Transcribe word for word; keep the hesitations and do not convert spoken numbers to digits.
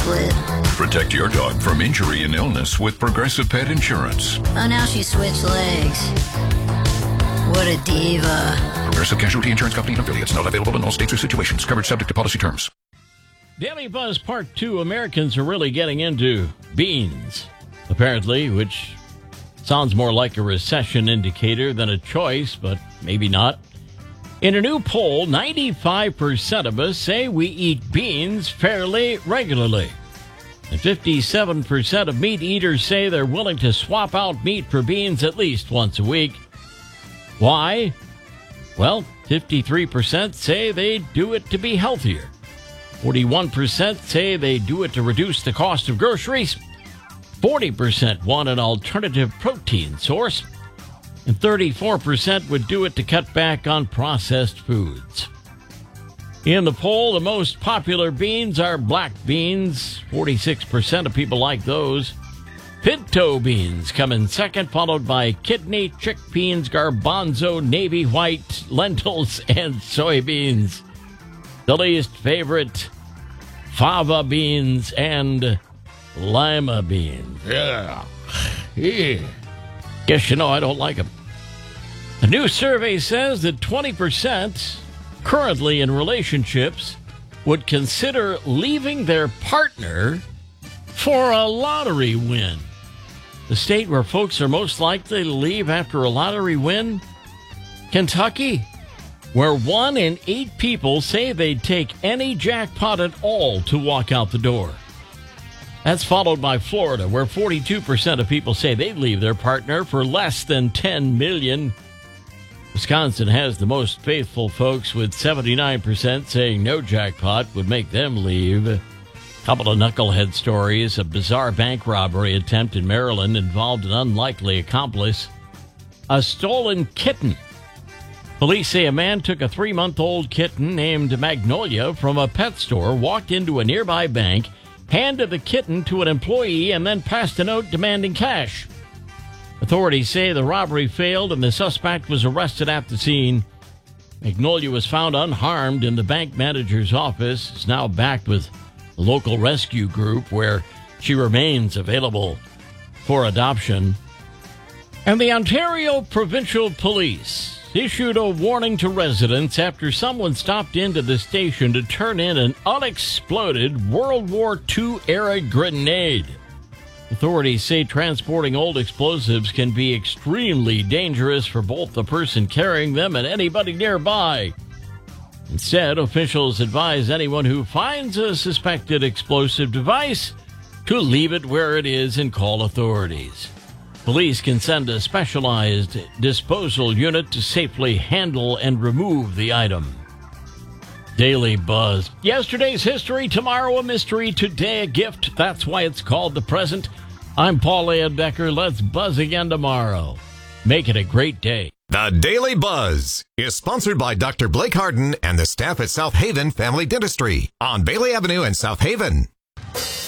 split. Protect your dog from injury and illness with Progressive Pet Insurance. Oh, now she switched legs. What a diva. Progressive Casualty Insurance Company and affiliates. Not available in all states or situations. Coverage subject to policy terms. Daily Buzz Part two. Americans are really getting into beans, apparently, which sounds more like a recession indicator than a choice, but maybe not. In a new poll, ninety-five percent of us say we eat beans fairly regularly. And fifty-seven percent of meat eaters say they're willing to swap out meat for beans at least once a week. Why? Well, fifty-three percent say they do it to be healthier. forty-one percent say they do it to reduce the cost of groceries. forty percent want an alternative protein source. And thirty-four percent would do it to cut back on processed foods. In the poll, the most popular beans are black beans. forty-six percent of people like those. Pinto beans come in second, followed by kidney, chickpeas, garbanzo, navy white, lentils, and soybeans. The least favorite, fava beans and lima beans. Yeah. Yeah. Guess you know I don't like them. A new survey says that twenty percent currently in relationships would consider leaving their partner for a lottery win. The state where folks are most likely to leave after a lottery win? Kentucky, where one in eight people say they'd take any jackpot at all to walk out the door. That's followed by Florida, where forty-two percent of people say they'd leave their partner for less than ten million dollars. Wisconsin has the most faithful folks, with seventy-nine percent saying no jackpot would make them leave. A couple of knucklehead stories. A bizarre bank robbery attempt in Maryland involved an unlikely accomplice. A stolen kitten. Police say a man took a three-month-old kitten named Magnolia from a pet store, walked into a nearby bank, handed the kitten to an employee, and then passed a note demanding cash. Authorities say the robbery failed and the suspect was arrested at the scene. Magnolia was found unharmed in the bank manager's office. Is now back with the local rescue group, where she remains available for adoption. And the Ontario Provincial Police issued a warning to residents after someone stopped into the station to turn in an unexploded World War Two-era grenade. Authorities say transporting old explosives can be extremely dangerous for both the person carrying them and anybody nearby. Instead, officials advise anyone who finds a suspected explosive device to leave it where it is and call authorities. Police can send a specialized disposal unit to safely handle and remove the item. Daily Buzz. Yesterday's history, tomorrow a mystery, today a gift. That's why it's called the present. I'm Paul Layendecker. Let's buzz again tomorrow. Make it a great day. The Daily Buzz is sponsored by Doctor Blake Harden and the staff at South Haven Family Dentistry on Bailey Avenue in South Haven.